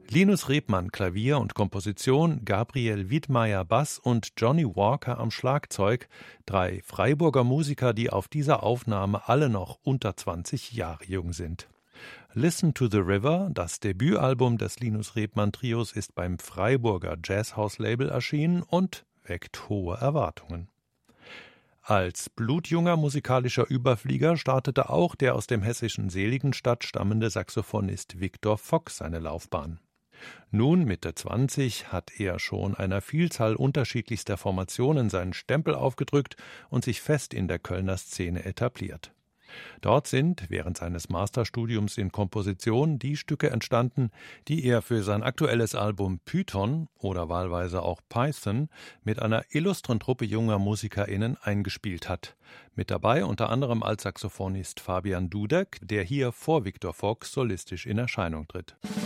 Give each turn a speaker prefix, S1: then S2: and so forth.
S1: Linus Rebmann Klavier und Komposition, Gabriel Widmayer Bass und Johnny Walker am Schlagzeug, 3 Freiburger Musiker, die auf dieser Aufnahme alle noch unter 20 Jahre jung sind. Listen to the River, das Debütalbum des Linus Rebmann Trios, ist beim Freiburger Jazzhouse-Label erschienen und weckt hohe Erwartungen. Als blutjunger musikalischer Überflieger startete auch der aus dem hessischen Seligenstadt stammende Saxophonist Victor Fox seine Laufbahn. Nun, Mitte 20, hat er schon einer Vielzahl unterschiedlichster Formationen seinen Stempel aufgedrückt und sich fest in der Kölner Szene etabliert. Dort sind während seines Masterstudiums in Komposition die Stücke entstanden, die er für sein aktuelles Album Python oder wahlweise auch Python mit einer illustren Truppe junger MusikerInnen eingespielt hat. Mit dabei unter anderem als Saxophonist Fabian Dudek, der hier vor Victor Fox solistisch in Erscheinung tritt.